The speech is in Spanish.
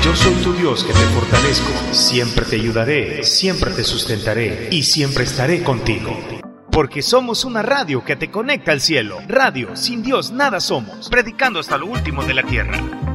Yo soy tu Dios que te fortalezco, siempre te ayudaré, siempre te sustentaré y siempre estaré contigo. Porque somos una radio que te conecta al cielo. Radio, sin Dios nada somos, predicando hasta lo último de la tierra.